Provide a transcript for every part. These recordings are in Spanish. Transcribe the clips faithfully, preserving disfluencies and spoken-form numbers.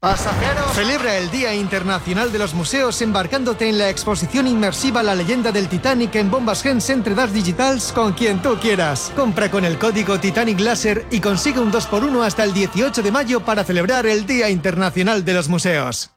Pasajeros, celebra el Día Internacional de los Museos embarcándote en la exposición inmersiva La leyenda del Titanic en Bombas Gens entre das digitals con quien tú quieras. Compra con el código Titanic Láser y consigue un dos por uno hasta el dieciocho de mayo para celebrar el Día Internacional de los Museos.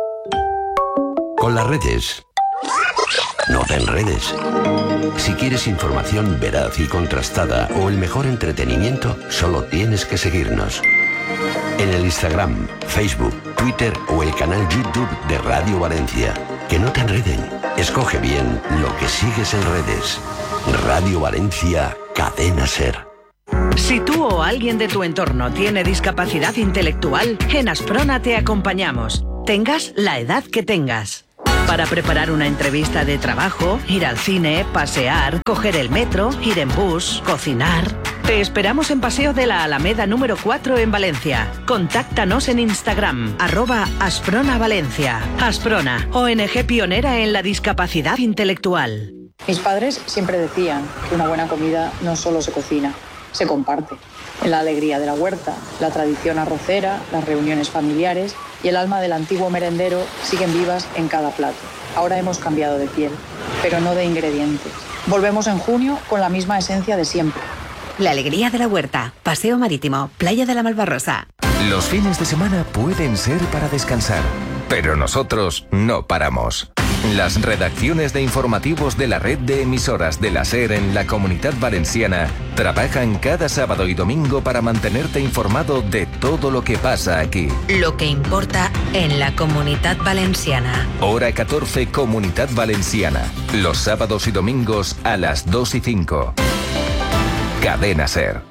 Con las redes, no te enredes. Si quieres información veraz y contrastada o el mejor entretenimiento, solo tienes que seguirnos. En el Instagram, Facebook, Twitter o el canal YouTube de Radio Valencia. Que no te enreden. Escoge bien lo que sigues en redes. Radio Valencia, Cadena SER. Si tú o alguien de tu entorno tiene discapacidad intelectual, en Asprona te acompañamos. Tengas la edad que tengas. Para preparar una entrevista de trabajo, ir al cine, pasear, coger el metro, ir en bus, cocinar. Te esperamos en Paseo de la Alameda número cuatro en Valencia. Contáctanos en Instagram, arroba Asprona Valencia. Asprona, O N G pionera en la discapacidad intelectual. Mis padres siempre decían que una buena comida no solo se cocina, se comparte. En la alegría de la huerta, la tradición arrocera, las reuniones familiares y el alma del antiguo merendero siguen vivas en cada plato. Ahora hemos cambiado de piel, pero no de ingredientes. Volvemos en junio con la misma esencia de siempre. La alegría de la huerta, Paseo Marítimo, Playa de la Malvarrosa. Los fines de semana pueden ser para descansar, pero nosotros no paramos. Las redacciones de informativos de la red de emisoras de la SER en la Comunidad Valenciana trabajan cada sábado y domingo para mantenerte informado de todo lo que pasa aquí. Lo que importa en la Comunidad Valenciana. Hora catorce, Comunidad Valenciana. Los sábados y domingos a las dos y cinco. Cadena SER.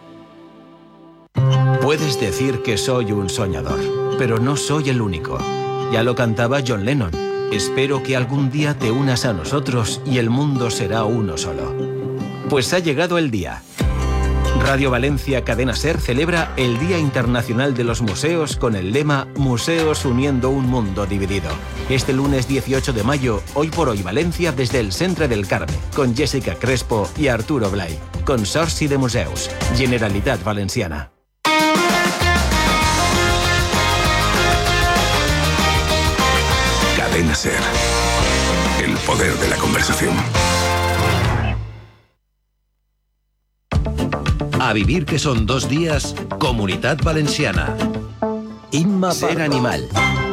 Puedes decir que soy un soñador, pero no soy el único. Ya lo cantaba John Lennon. Espero que algún día te unas a nosotros y el mundo será uno solo. Pues ha llegado el día. Radio Valencia Cadena SER celebra el Día Internacional de los Museos con el lema Museos uniendo un mundo dividido. Este lunes dieciocho de mayo, Hoy por Hoy Valencia desde el Centre del Carme, con Jessica Crespo y Arturo Blay. Consorci de Museus, Generalitat Valenciana. Cadena SER. El poder de la conversación. A vivir que son dos días, Comunidad Valenciana. Inma Ser Animal.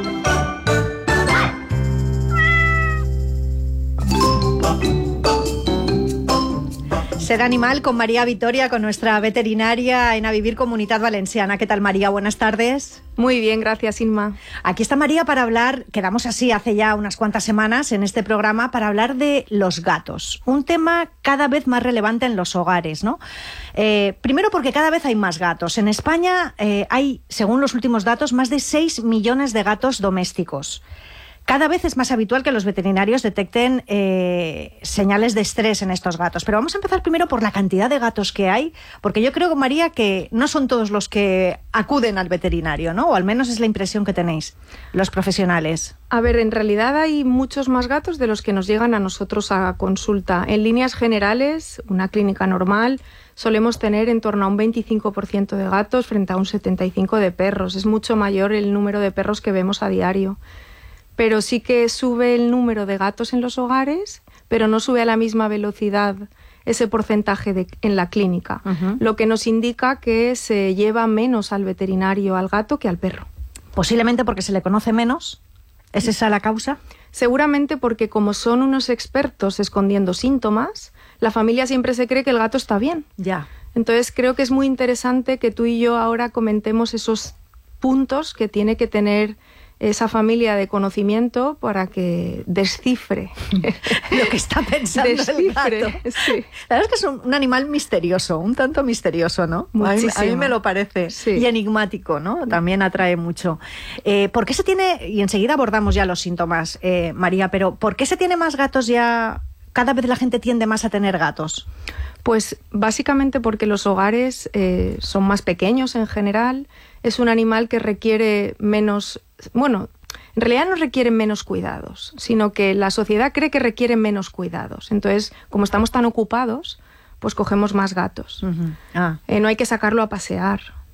Ser Animal con María Vitoria, con nuestra veterinaria en A Vivir Comunidad Valenciana. ¿Qué tal, María? Buenas tardes. Muy bien, gracias, Inma. Aquí está María para hablar, quedamos así hace ya unas cuantas semanas en este programa, para hablar de los gatos. Un tema cada vez más relevante en los hogares, ¿no? Eh, primero porque cada vez hay más gatos. En España eh, hay, según los últimos datos, más de seis millones de gatos domésticos. Cada vez es más habitual que los veterinarios detecten eh, señales de estrés en estos gatos. Pero vamos a empezar primero por la cantidad de gatos que hay, porque yo creo, María, que no son todos los que acuden al veterinario, ¿no? O al menos es la impresión que tenéis, los profesionales. A ver, en realidad hay muchos más gatos de los que nos llegan a nosotros a consulta. En líneas generales, una clínica normal, solemos tener en torno a un veinticinco por ciento de gatos frente a un setenta y cinco por ciento de perros. Es mucho mayor el número de perros que vemos a diario. Pero sí que sube el número de gatos en los hogares, pero no sube a la misma velocidad ese porcentaje de, en la clínica, uh-huh. Lo que nos indica que se lleva menos al veterinario al gato que al perro. Posiblemente porque se le conoce menos. ¿Es esa la causa? Seguramente porque como son unos expertos escondiendo síntomas, la familia siempre se cree que el gato está bien. Ya. Entonces creo que es muy interesante que tú y yo ahora comentemos esos puntos que tiene que tener esa familia de conocimiento para que descifre lo que está pensando descifre, el gato. Sí. La verdad es que es un, un animal misterioso, un tanto misterioso, ¿no? A mí, a mí me lo parece. Sí. Y enigmático, ¿no? También atrae mucho. Eh, ¿Por qué se tiene, y enseguida abordamos ya los síntomas, eh, María, pero ¿por qué se tiene más gatos ya? ¿Cada vez la gente tiende más a tener gatos? Pues básicamente porque los hogares eh, son más pequeños en general. Es un animal que requiere menos... Bueno, en realidad no requieren menos cuidados, sino que la sociedad cree que requieren menos cuidados. Entonces, como estamos tan ocupados, pues cogemos más gatos. Uh-huh. Ah. Eh, no hay que sacarlo a pasear.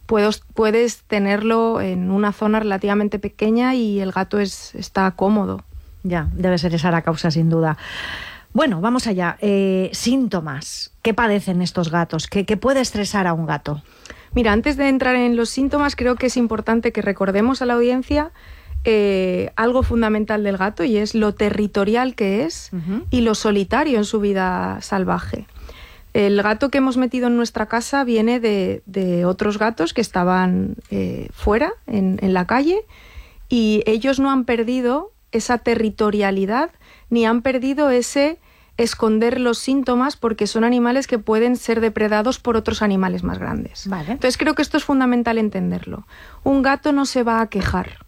puedes, puedes tenerlo en una zona relativamente pequeña y el gato es, está cómodo. Ya, debe ser esa la causa, sin duda. Bueno, vamos allá. Eh, síntomas. ¿Qué padecen estos gatos? ¿Qué, qué puede estresar a un gato? Mira, antes de entrar en los síntomas, creo que es importante que recordemos a la audiencia eh, algo fundamental del gato, y es lo territorial que es uh-huh. y lo solitario en su vida salvaje. El gato que hemos metido en nuestra casa viene de, de otros gatos que estaban eh, fuera, en, en la calle, y ellos no han perdido esa territorialidad, ni han perdido ese esconder los síntomas, porque son animales que pueden ser depredados por otros animales más grandes. Vale. Entonces creo que esto es fundamental entenderlo. Un gato no se va a quejar.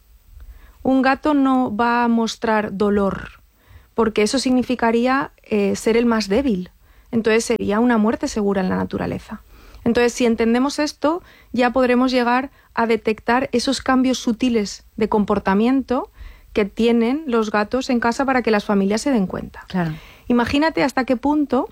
Un gato no va a mostrar dolor, porque eso significaría eh, ser el más débil. Entonces sería una muerte segura en la naturaleza. Entonces, si entendemos esto, ya podremos llegar a detectar esos cambios sutiles de comportamiento que tienen los gatos en casa para que las familias se den cuenta. Claro. Imagínate hasta qué punto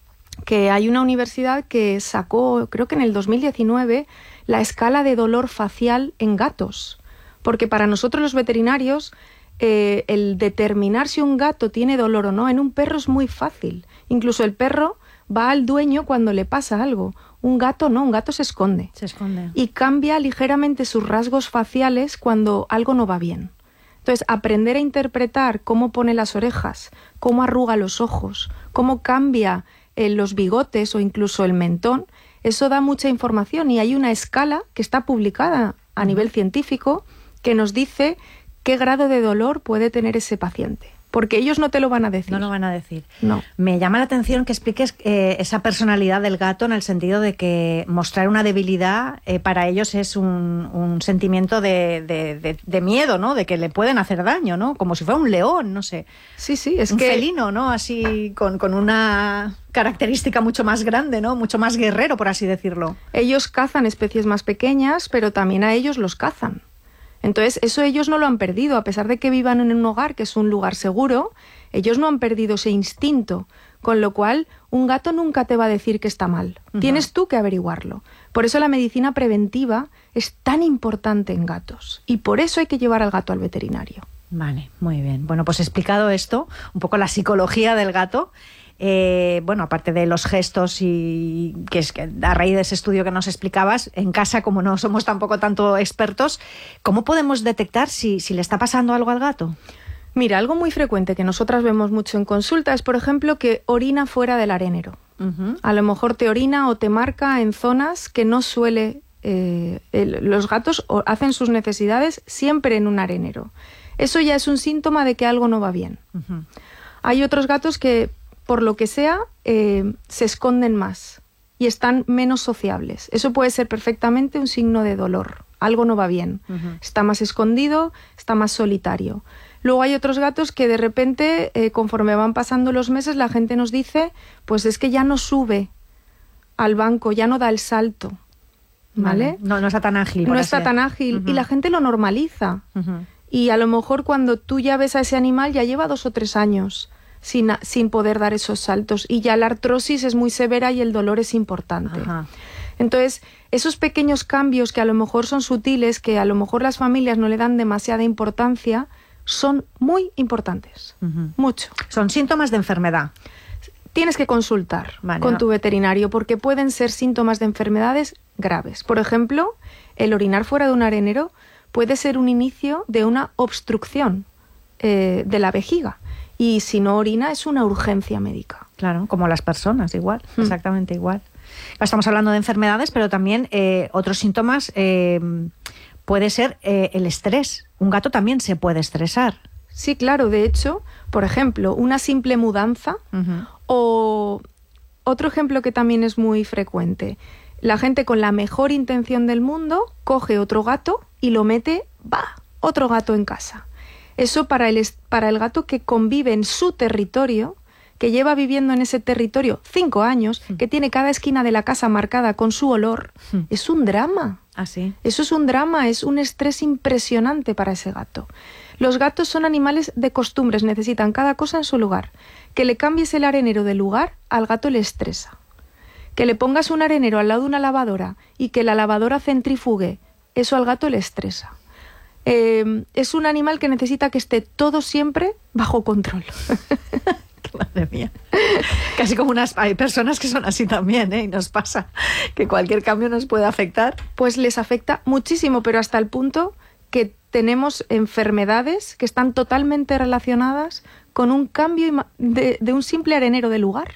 que hay una universidad que sacó, creo que en el dos mil diecinueve, la escala de dolor facial en gatos. Porque para nosotros los veterinarios, eh, el determinar si un gato tiene dolor o no en un perro es muy fácil. Incluso el perro va al dueño cuando le pasa algo. Un gato no, un gato se esconde. Se esconde. Y cambia ligeramente sus rasgos faciales cuando algo no va bien. Entonces, aprender a interpretar cómo pone las orejas, cómo arruga los ojos, cómo cambia eh, los bigotes o incluso el mentón, eso da mucha información, y hay una escala que está publicada a nivel científico que nos dice qué grado de dolor puede tener ese paciente. Porque ellos no te lo van a decir. No lo van a decir. No. Me llama la atención que expliques eh, esa personalidad del gato, en el sentido de que mostrar una debilidad eh, para ellos es un, un sentimiento de, de, de, de miedo, ¿no? De que le pueden hacer daño, ¿no? Como si fuera un león, no sé. Sí, sí, es un que... felino, ¿no? Así con, con una característica mucho más grande, ¿no? Mucho más guerrero, por así decirlo. Ellos cazan especies más pequeñas, pero también a ellos los cazan. Entonces, eso ellos no lo han perdido, a pesar de que vivan en un hogar que es un lugar seguro, ellos no han perdido ese instinto, con lo cual un gato nunca te va a decir que está mal. Uh-huh. Tienes tú que averiguarlo. Por eso la medicina preventiva es tan importante en gatos, y por eso hay que llevar al gato al veterinario. Vale, muy bien. Bueno, pues explicado esto, un poco la psicología del gato. Eh, bueno, aparte de los gestos, y que es que a raíz de ese estudio que nos explicabas, en casa, como no somos tampoco tanto expertos, ¿cómo podemos detectar si, si le está pasando algo al gato? Mira, algo muy frecuente que nosotras vemos mucho en consulta es, por ejemplo, que orina fuera del arenero. Uh-huh. A lo mejor te orina o te marca en zonas que no suele... Eh, el, los gatos hacen sus necesidades siempre en un arenero. Eso ya es un síntoma de que algo no va bien. Uh-huh. Hay otros gatos que, por lo que sea, eh, se esconden más y están menos sociables. Eso puede ser perfectamente un signo de dolor. Algo no va bien. Uh-huh. Está más escondido, está más solitario. Luego hay otros gatos que de repente, eh, conforme van pasando los meses, la gente nos dice, pues es que ya no sube al banco, ya no da el salto. ¿Vale? Vale. No, no está tan ágil. No está tan ágil. Uh-huh. Y la gente lo normaliza. Uh-huh. Y a lo mejor cuando tú ya ves a ese animal, ya lleva dos o tres años sin, sin poder dar esos saltos, y ya la artrosis es muy severa y el dolor es importante. Ajá. Entonces, esos pequeños cambios que a lo mejor son sutiles, que a lo mejor las familias no le dan demasiada importancia, son muy importantes. Uh-huh. Mucho. Son síntomas de enfermedad. Tienes que consultar vale, con tu veterinario, porque pueden ser síntomas de enfermedades graves. Por ejemplo, el orinar fuera de un arenero puede ser un inicio de una obstrucción eh, de la vejiga. Y si no orina, es una urgencia médica. Claro, como las personas, igual, mm. exactamente igual. Estamos hablando de enfermedades, pero también eh, otros síntomas eh, puede ser eh, el estrés. Un gato también se puede estresar. Sí, claro. De hecho, por ejemplo, una simple mudanza uh-huh. o otro ejemplo que también es muy frecuente. La gente con la mejor intención del mundo coge otro gato y lo mete, ¡bah!, otro gato en casa. Eso para el, para el gato que convive en su territorio, que lleva viviendo en ese territorio cinco años, mm. que tiene cada esquina de la casa marcada con su olor, mm. es un drama. ¿Ah, sí? Eso es un drama, es un estrés impresionante para ese gato. Los gatos son animales de costumbres, necesitan cada cosa en su lugar. Que le cambies el arenero de lugar, al gato le estresa. Que le pongas un arenero al lado de una lavadora y que la lavadora centrifugue, eso al gato le estresa. Eh, es un animal que necesita que esté todo siempre bajo control. Madre mía. Casi como unas... Hay personas que son así también, ¿eh? Y nos pasa que cualquier cambio nos puede afectar. Pues les afecta muchísimo, pero hasta el punto que tenemos enfermedades que están totalmente relacionadas con un cambio de, de un simple arenero de lugar.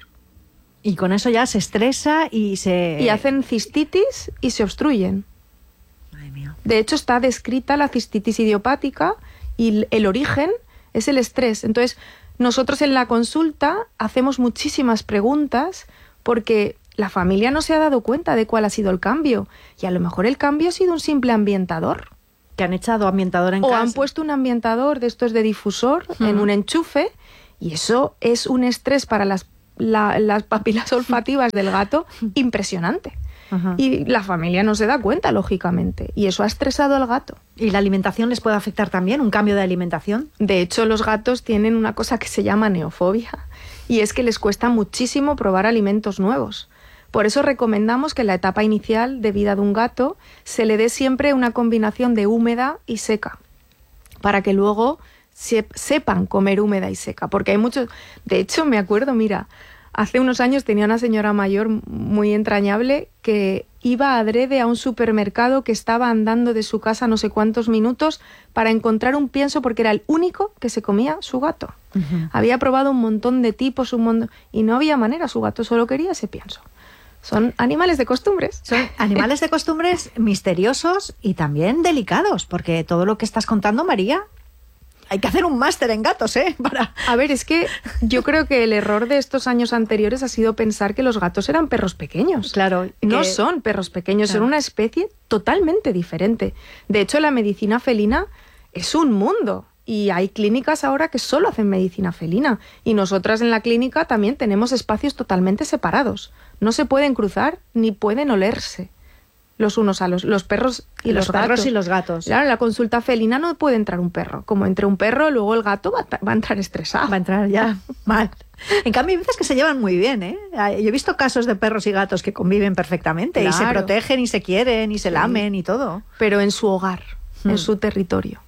Y con eso ya se estresa y se... Y hacen cistitis y se obstruyen. Madre mía. De hecho, está descrita la cistitis idiopática y el origen es el estrés. Entonces, nosotros en la consulta hacemos muchísimas preguntas porque la familia no se ha dado cuenta de cuál ha sido el cambio. Y a lo mejor el cambio ha sido un simple ambientador. Que han echado ambientador en o casa. O han puesto un ambientador de estos de difusor uh-huh. en un enchufe y eso es un estrés para las La, las papilas olfativas del gato impresionante. Ajá. Y la familia no se da cuenta, lógicamente, y eso ha estresado al gato. ¿Y la alimentación les puede afectar también? ¿Un cambio de alimentación? De hecho, los gatos tienen una cosa que se llama neofobia y es que les cuesta muchísimo probar alimentos nuevos. Por eso recomendamos que en la etapa inicial de vida de un gato se le dé siempre una combinación de húmeda y seca, para que luego se, sepan comer húmeda y seca, porque hay muchos... De hecho, me acuerdo, mira, hace unos años tenía una señora mayor muy entrañable que iba adrede a un supermercado que estaba andando de su casa no sé cuántos minutos para encontrar un pienso porque era el único que se comía su gato. Uh-huh. Había probado un montón de tipos un montón, y no había manera, su gato solo quería ese pienso. Son animales de costumbres. Son animales de costumbres misteriosos y también delicados, porque todo lo que estás contando, María... Hay que hacer un máster en gatos, ¿eh? Para... A ver, es que yo creo que el error de estos años anteriores ha sido pensar que los gatos eran perros pequeños. Claro. No que... son perros pequeños, claro. Son una especie totalmente diferente. De hecho, la medicina felina es un mundo. Y hay clínicas ahora que solo hacen medicina felina. Y nosotras en la clínica también tenemos espacios totalmente separados. No se pueden cruzar ni pueden olerse los unos a los, los perros y los, los perros gatos. y los gatos. Claro, en la consulta felina no puede entrar un perro. Como entre un perro, luego el gato va, va a entrar estresado. Va a entrar ya mal. En cambio, hay veces que se llevan muy bien, ¿eh? Yo he visto casos de perros y gatos que conviven perfectamente, claro. Y se protegen y se quieren y se sí. lamen y todo. Pero en su hogar, hmm. en su territorio.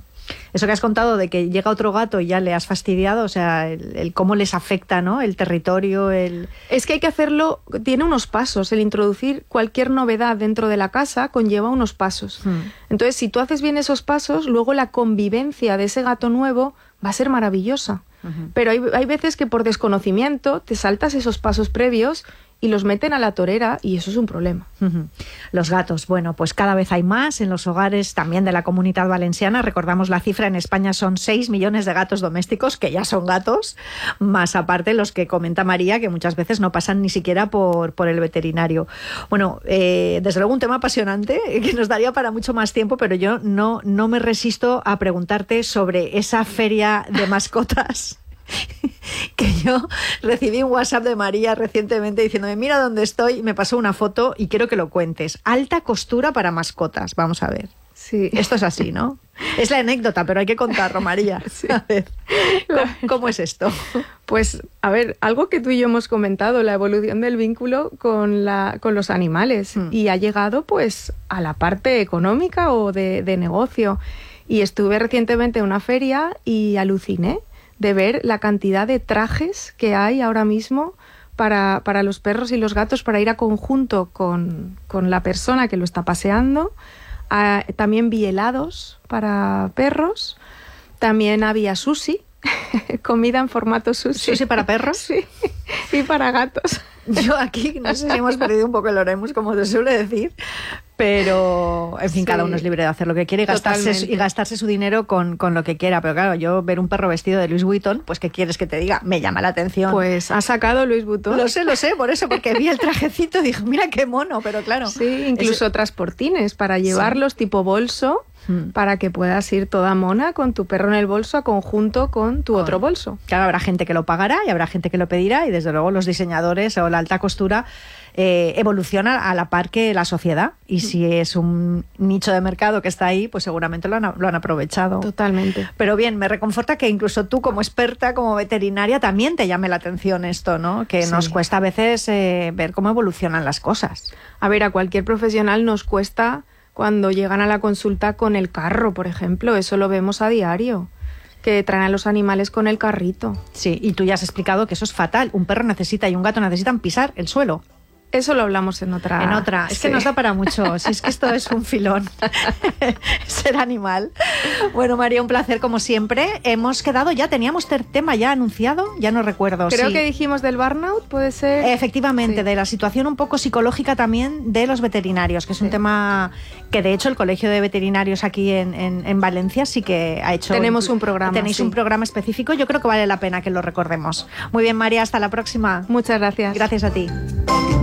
Eso que has contado de que llega otro gato y ya le has fastidiado, o sea, el, el cómo les afecta, ¿no? El territorio, el... Es que hay que hacerlo, tiene unos pasos, el introducir cualquier novedad dentro de la casa conlleva unos pasos. Hmm. Entonces, si tú haces bien esos pasos, luego la convivencia de ese gato nuevo va a ser maravillosa. Uh-huh. Pero hay, hay veces que por desconocimiento te saltas esos pasos previos y los meten a la torera y eso es un problema. Uh-huh. Los gatos, bueno, pues cada vez hay más en los hogares también de la Comunidad Valenciana. Recordamos la cifra, en España son seis millones de gatos domésticos, que ya son gatos, más aparte los que comenta María, que muchas veces no pasan ni siquiera por, por el veterinario. Bueno, eh, desde luego un tema apasionante, que nos daría para mucho más tiempo, pero yo no, no me resisto a preguntarte sobre esa feria de mascotas. Que yo recibí un WhatsApp de María recientemente diciéndome, mira dónde estoy, me pasó una foto y quiero que lo cuentes. Alta costura para mascotas, vamos a ver. Sí. Esto es así, ¿no? Es la anécdota, pero hay que contarlo, María. Sí. A ver, ¿cómo, ¿cómo es esto? Pues, a ver, algo que tú y yo hemos comentado, la evolución del vínculo con, la, con los animales. Mm. Y ha llegado, pues, a la parte económica o de, de negocio. Y estuve recientemente en una feria y aluciné de ver la cantidad de trajes que hay ahora mismo para, para los perros y los gatos para ir a conjunto con, con la persona que lo está paseando. Ah, también vi helados para perros. También había sushi, comida en formato sushi. ¿Sushi para perros? Sí, y para gatos. Yo aquí no sé si hemos perdido un poco el oremus, como se suele decir, pero en fin, sí, cada uno es libre de hacer lo que quiere y gastarse, y gastarse su dinero con, con lo que quiera. Pero claro, yo ver un perro vestido de Louis Vuitton, pues ¿qué quieres que te diga? Me llama la atención. Pues ha sacado Louis Vuitton. Lo sé, lo sé, por eso, porque vi el trajecito y dije, mira qué mono, pero claro. Sí, incluso es... transportines para llevarlos sí. tipo bolso. mm. para que puedas ir toda mona con tu perro en el bolso a conjunto con tu otro bolso. Claro, habrá gente que lo pagará y habrá gente que lo pedirá y desde luego los diseñadores o la alta costura eh, evoluciona a la par que la sociedad y si es un nicho de mercado que está ahí, pues seguramente lo han, lo han aprovechado. Totalmente. Pero bien, me reconforta que incluso tú como experta, como veterinaria, también te llame la atención esto, ¿no? Que Sí. nos cuesta a veces eh, ver cómo evolucionan las cosas. A ver, a cualquier profesional nos cuesta cuando llegan a la consulta con el carro, por ejemplo, eso lo vemos a diario, que traen a los animales con el carrito. Sí, y tú ya has explicado que eso es fatal. Un perro necesita y un gato necesitan pisar el suelo. Eso lo hablamos en otra. En otra. Es Sí. que nos da para mucho. Si es que esto es un filón. Ser animal. Bueno, María, un placer como siempre. Hemos quedado ya, teníamos ter- tema ya anunciado, ya no recuerdo. Creo sí. que dijimos del burnout, puede ser. Efectivamente, Sí. de la situación un poco psicológica también de los veterinarios, que es un Sí. tema que de hecho el Colegio de Veterinarios aquí en, en, en Valencia sí que ha hecho... Tenemos un programa, Tenéis sí. un programa específico, yo creo que vale la pena que lo recordemos. Muy bien, María, hasta la próxima. Muchas gracias. Gracias a ti.